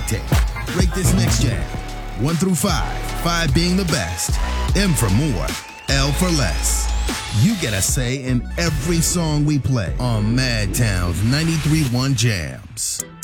dictate. Rate this next jam. 1 through 5, 5 being the best, M for more, L for less. You get a say in every song we play on Madtown's 93.1 Jams.